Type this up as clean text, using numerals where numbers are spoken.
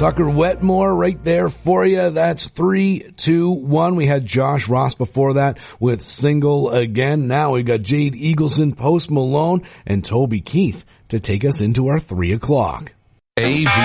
Tucker Wetmore right there for you. That's 3, 2, 1. We had Josh Ross before that with Single Again. Now we got Jade Eagleson, Post Malone, and Toby Keith to take us into our 3 o'clock. AV